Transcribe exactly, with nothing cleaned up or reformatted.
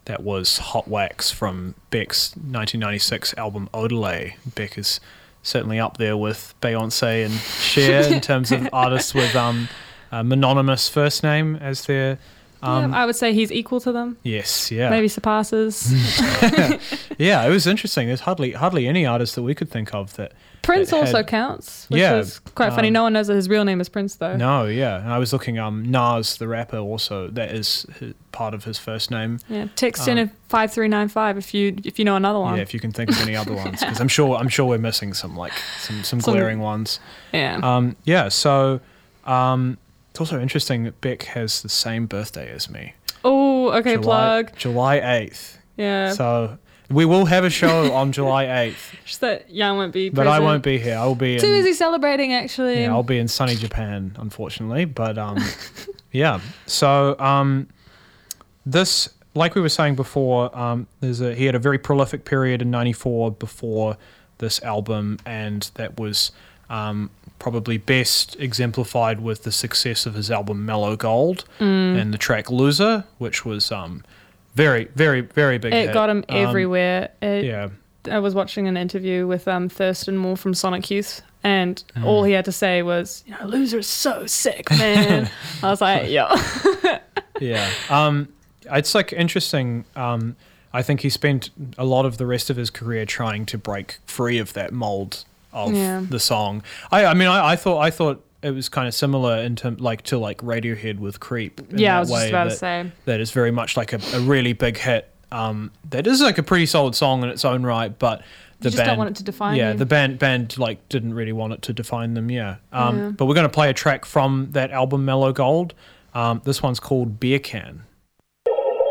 that was Hot Wax from Beck's nineteen ninety-six album Odelay. Beck is certainly up there with Beyonce and Cher in terms of artists with um, a mononymous first name as their... Um, yeah, I would say he's equal to them. Yes, yeah. Maybe surpasses. Yeah, it was interesting. There's hardly hardly any artist that we could think of that... Prince that also had, counts, which yeah, is quite funny. um, No one knows that his real name is Prince, though. No, yeah. And I was looking, um, Nas, the rapper, also, that is his, part of his first name. Yeah, text Um, in at five three nine five if you if you know another one. Yeah, if you can think of any other ones, because I'm sure I'm sure we're missing some like some some, Some- glaring ones. Yeah. Um, yeah. So um, it's also interesting that Beck has the same birthday as me. Oh, okay, July, plug. July eighth. Yeah. So we will have a show on July eighth, Just that Jan won't be but present. I won't be here. I'll be Too in, busy celebrating, actually. yeah, I'll be in sunny Japan, unfortunately. But um, yeah. So um, this, like we were saying before, um, there's a he had a very prolific period in ninety-four before this album, and that was um, probably best exemplified with the success of his album Mellow Gold Mm. and the track Loser, which was um, very, very, very big It hit. got him Um, everywhere. It, Yeah. I was watching an interview with um, Thurston Moore from Sonic Youth, and all he had to say was, you know, Loser is so sick, man. I was like, yo. Yeah. Um, it's like interesting. Um, I think he spent a lot of the rest of his career trying to break free of that mold of Yeah. the song. I, I mean, I, I thought I thought it was kind of similar in term, like to like Radiohead with Creep. in Yeah, that I was just way about to that, say. that is very much like a, a really big hit. Um, that is like a pretty solid song in its own right, but the You just band don't want it to define yeah you. the band band like didn't really want it to define them. Yeah. Um, Yeah. But we're going to play a track from that album Mellow Gold. Um, this one's called Beer Can.